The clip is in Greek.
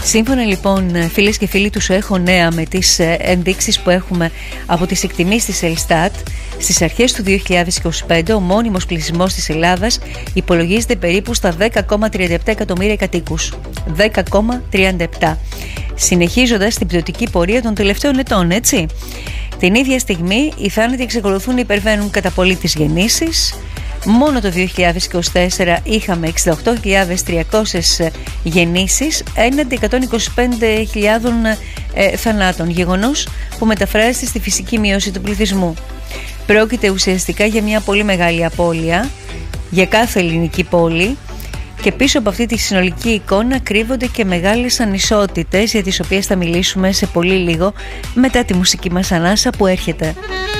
Σύμφωνα λοιπόν, φίλες και φίλοι του ΣΟΕΧΟ Νέα, με τις ενδείξεις που έχουμε από τις εκτιμήσεις της Ελστάτ, στις αρχές του 2025 ο μόνιμος πληθυσμός της Ελλάδας υπολογίζεται περίπου στα 10,37 εκατομμύρια κατοίκους. 10,37. Συνεχίζοντας την πτωτική πορεία των τελευταίων ετών, έτσι. Την ίδια στιγμή οι θάνατοι εξακολουθούν να υπερβαίνουν κατά πολύ τις γεννήσεις. Μόνο το 2024 είχαμε 68.300 γεννήσεις έναντι 125.000 θανάτων, γεγονός που μεταφράζεται στη φυσική μείωση του πληθυσμού. Πρόκειται ουσιαστικά για μια πολύ μεγάλη απώλεια για κάθε ελληνική πόλη και πίσω από αυτή τη συνολική εικόνα κρύβονται και μεγάλες ανισότητες, για τις οποίες θα μιλήσουμε σε πολύ λίγο μετά τη μουσική μας ανάσα που έρχεται.